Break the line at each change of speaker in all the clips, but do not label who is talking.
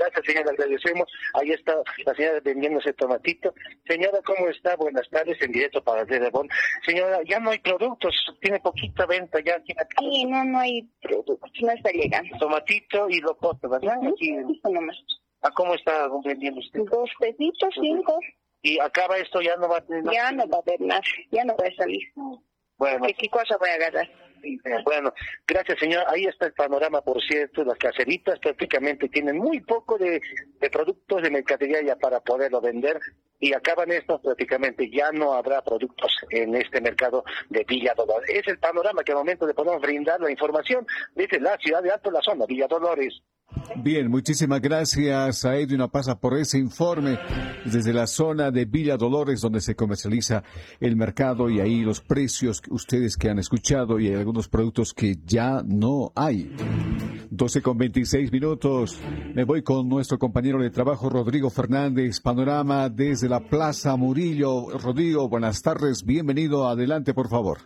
gracias, señora, agradecemos. Ahí está la señora vendiendo ese tomatito. Señora, ¿cómo está? Buenas tardes, en directo para Terebón. Señora, ya no hay productos, tiene poquita venta ya.
Sí, no hay productos, no está llegando.
Tomatito y locoto, ¿verdad? Aquí.
Nomás.
¿A cómo está vendiendo usted?
2 pesitos, 5.
Y acaba esto, ya no va a tener nada.
Ya no va a haber nada, ya no va a salir.
Bueno.
¿Qué cosa voy a agarrar?
Bueno, gracias, señor. Ahí está el panorama, por cierto. Las caseritas prácticamente tienen muy poco de productos de mercadería ya para poderlo vender. Y acaban estos prácticamente, ya no habrá productos en este mercado de Villa Dolores. Es el panorama que al momento de poder brindar la información desde la ciudad de Alto La Zona, Villa Dolores.
Bien, muchísimas gracias a Edwin Opaza por ese informe desde la zona de Villa Dolores, donde se comercializa el mercado, y ahí los precios ustedes que han escuchado, y hay algunos productos que ya no hay. 12:26. Me voy con nuestro compañero de trabajo, Rodrigo Fernández. Panorama desde la Plaza Murillo. Rodrigo, buenas tardes, bienvenido. Adelante, por favor.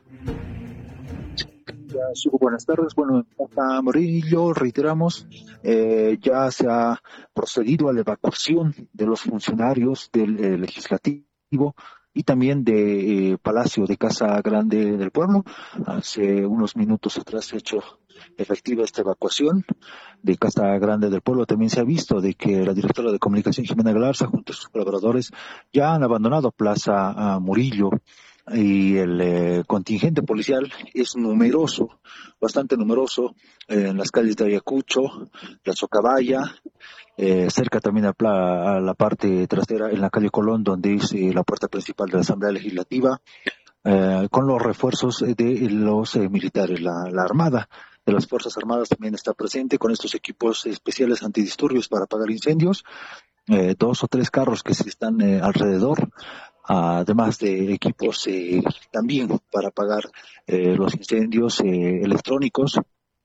Buenas tardes. Bueno, en Plaza Murillo, reiteramos, ya se ha procedido a la evacuación de los funcionarios del legislativo y también de Palacio de Casa Grande del Pueblo. Hace unos minutos atrás se ha hecho efectiva esta evacuación de Casa Grande del Pueblo. También se ha visto de que la directora de comunicación, Jimena Galarza, junto a sus colaboradores, ya han abandonado Plaza Murillo. Y el contingente policial es numeroso, bastante numeroso, en las calles de Ayacucho, la Socabaya, cerca también a la parte trasera, en la calle Colón, donde es la puerta principal de la Asamblea Legislativa, con los refuerzos de los militares. La Armada de las Fuerzas Armadas también está presente con estos equipos especiales antidisturbios para apagar incendios, 2 o 3 carros que se están alrededor, además de equipos también para apagar los incendios electrónicos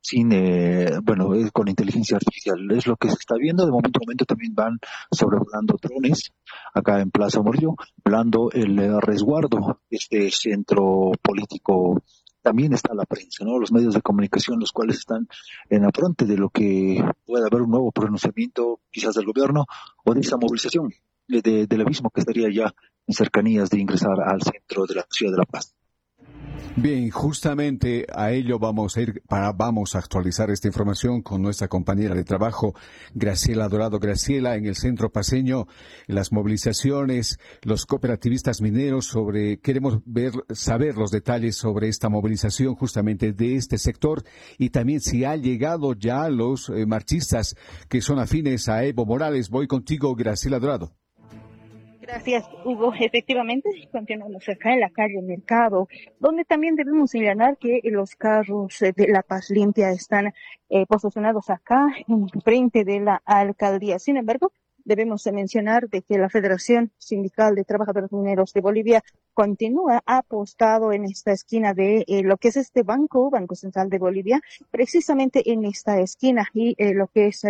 con inteligencia artificial. Es lo que se está viendo. De momento a momento también van sobrevolando drones acá en Plaza Murillo, volando el resguardo de este centro político. También está la prensa, ¿no? Los medios de comunicación, los cuales están en la frente de lo que pueda haber un nuevo pronunciamiento, quizás del gobierno, o de esa movilización del abismo que estaría ya en cercanías de ingresar al centro de la ciudad de La Paz.
Bien, justamente a ello vamos a actualizar esta información con nuestra compañera de trabajo, Graciela Dorado. Graciela, en el centro paceño, las movilizaciones, los cooperativistas mineros, queremos saber los detalles sobre esta movilización justamente de este sector, y también si ha llegado ya los marchistas que son afines a Evo Morales. Voy contigo, Graciela Dorado.
Gracias, Hugo. Efectivamente, continuamos acá en la calle Mercado, donde también debemos señalar que los carros de La Paz Limpia están posicionados acá en frente de la alcaldía. Sin embargo, debemos mencionar de que la Federación Sindical de Trabajadores Mineros de Bolivia continúa apostado en esta esquina de lo que es este Banco Central de Bolivia, precisamente en esta esquina, y lo que es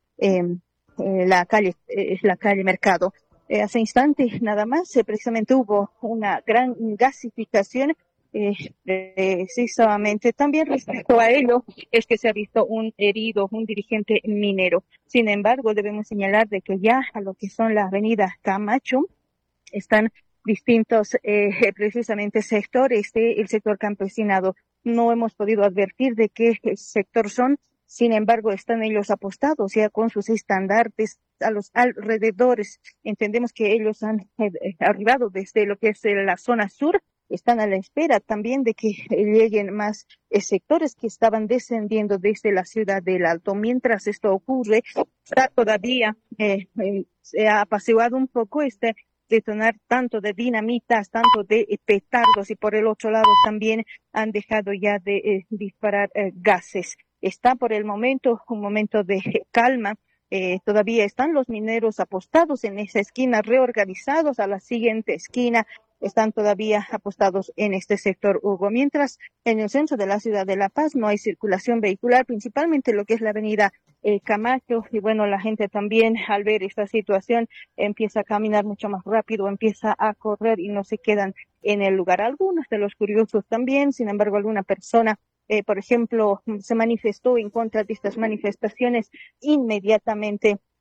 la calle Mercado. Hace instantes nada más, precisamente hubo una gran gasificación, precisamente también respecto a ello es que se ha visto un herido, un dirigente minero. Sin embargo, debemos señalar de que ya a lo que son la avenida Camacho están distintos precisamente sectores del sector campesinado. No hemos podido advertir de qué sector son. Sin embargo, están ellos apostados ya con sus estandartes a los alrededores. Entendemos que ellos han arribado desde lo que es la zona sur. Están a la espera también de que lleguen más sectores que estaban descendiendo desde la ciudad del Alto. Mientras esto ocurre, está todavía se ha apaciguado un poco detonar tanto de dinamitas, tanto de petardos, y por el otro lado también han dejado ya de disparar gases. Está por el momento un momento de calma. Todavía están los mineros apostados en esa esquina, reorganizados a la siguiente esquina. Están todavía apostados en este sector, Hugo. Mientras en el centro de la ciudad de La Paz no hay circulación vehicular, principalmente lo que es la avenida Camacho. Y bueno, la gente también al ver esta situación empieza a caminar mucho más rápido, empieza a correr y no se quedan en el lugar. Algunos de los curiosos también, sin embargo, alguna persona por ejemplo, se manifestó en contra de estas manifestaciones, inmediatamente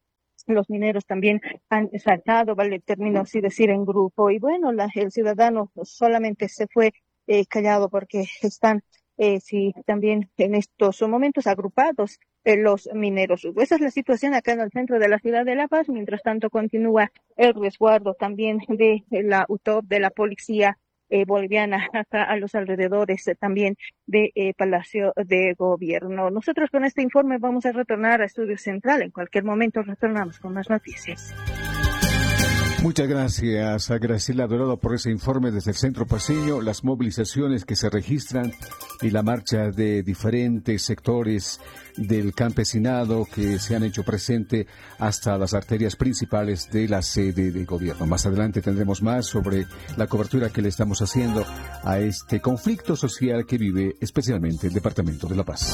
los mineros también han saltado, vale el término así decir, en grupo. Y bueno, el ciudadano solamente se fue callado porque están sí, también en estos momentos agrupados los mineros. Esa es la situación acá en el centro de la ciudad de La Paz. Mientras tanto, continúa el resguardo también de la UTOP, de la policía boliviana, acá a los alrededores también de Palacio de Gobierno. Nosotros con este informe vamos a retornar a Estudio Central. En cualquier momento retornamos con más noticias.
Muchas gracias a Graciela Dorado por ese informe desde el Centro Paceño, las movilizaciones que se registran y la marcha de diferentes sectores del campesinado que se han hecho presente hasta las arterias principales de la sede de gobierno. Más adelante tendremos más sobre la cobertura que le estamos haciendo a este conflicto social que vive especialmente el Departamento de La Paz.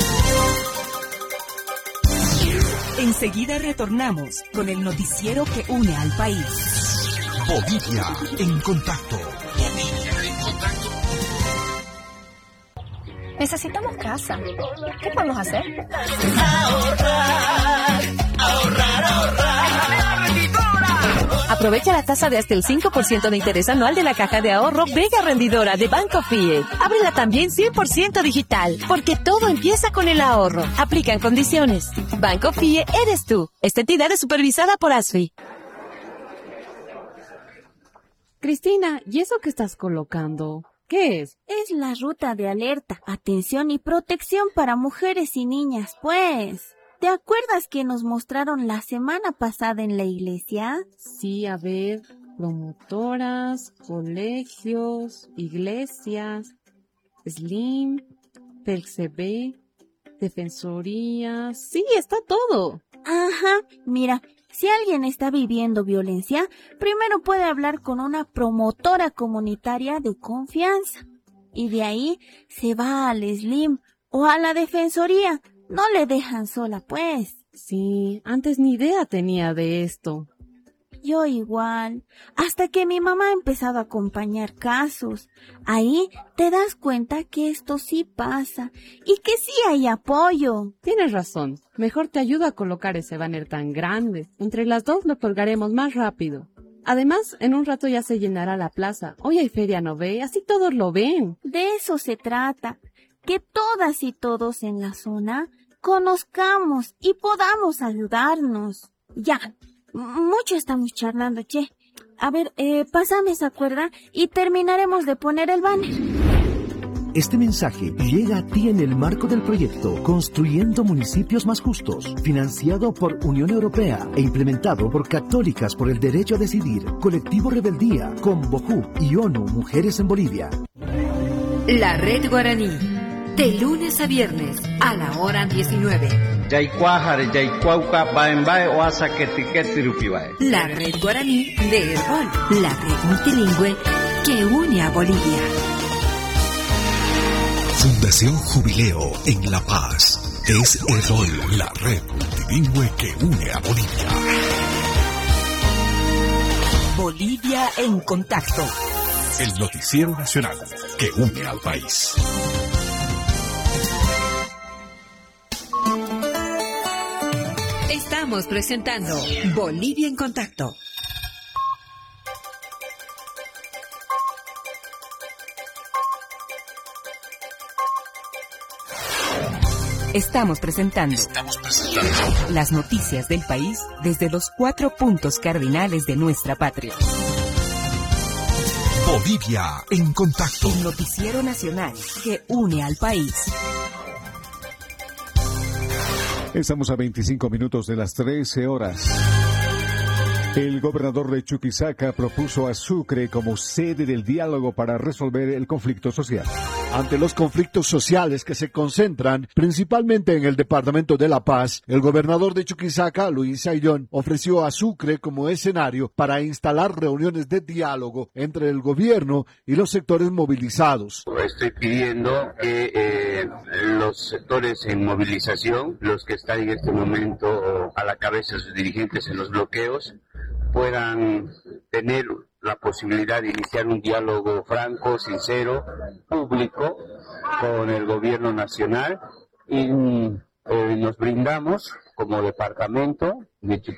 Enseguida retornamos con el noticiero que une al país.
Bolivia en contacto. Bolivia en contacto.
Necesitamos casa. ¿Qué podemos hacer?
Ahorrar.
Aprovecha la tasa de hasta el 5% de interés anual de la caja de ahorro Vega Rendidora de Banco FIE. Ábrela también 100% digital, porque todo empieza con el ahorro. Aplican condiciones. Banco FIE eres tú. Esta entidad es supervisada por ASFI.
Cristina, ¿y eso que estás colocando? ¿Qué es?
Es la ruta de alerta, atención y protección para mujeres y niñas, pues. ¿Te acuerdas que nos mostraron la semana pasada en la iglesia?
Sí, a ver, promotoras, colegios, iglesias, SLIM, PELCB, defensoría, sí, está todo.
Ajá, mira, si alguien está viviendo violencia, primero puede hablar con una promotora comunitaria de confianza. Y de ahí se va al SLIM o a la defensoría. No le dejan sola, pues.
Sí, antes ni idea tenía de esto.
Yo igual, hasta que mi mamá ha empezado a acompañar casos. Ahí te das cuenta que esto sí pasa y que sí hay apoyo.
Tienes razón, mejor te ayudo a colocar ese banner tan grande. Entre las dos lo colgaremos más rápido. Además, en un rato ya se llenará la plaza. Hoy hay feria, ¿no ve? Así todos lo ven.
De eso se trata, que todas y todos en la zona conozcamos y podamos ayudarnos. Ya, mucho estamos charlando, che. A ver, pásame esa cuerda y terminaremos de poner el banner.
Este mensaje llega a ti en el marco del proyecto Construyendo Municipios Más Justos, financiado por Unión Europea e implementado por Católicas por el Derecho a Decidir, Colectivo Rebeldía, Convojú y ONU Mujeres en Bolivia.
La Red Guaraní, de lunes a viernes a la hora 19. La Red Guaraní de Herbol, la red multilingüe que une a Bolivia.
Fundación Jubileo en La Paz. Es Herbol, la red multilingüe que une a Bolivia.
Bolivia en contacto.
El noticiero nacional que une al país.
Estamos presentando Bolivia en contacto. Estamos presentando las noticias del país desde los 4 puntos cardinales de nuestra patria.
Bolivia en contacto.
El noticiero nacional que une al país.
Estamos a 25 minutos de las 13 horas. El gobernador de Chuquisaca propuso a Sucre como sede del diálogo para resolver el conflicto social.
Ante los conflictos sociales que se concentran principalmente en el departamento de La Paz, el gobernador de Chuquisaca, Luis Ayllón, ofreció a Sucre como escenario para instalar reuniones de diálogo entre el gobierno y los sectores movilizados.
Estoy pidiendo que los sectores en movilización, los que están en este momento a la cabeza de sus dirigentes en los bloqueos, puedan tener la posibilidad de iniciar un diálogo franco, sincero, público con el gobierno nacional y nos brindamos como departamento de Chuquisaca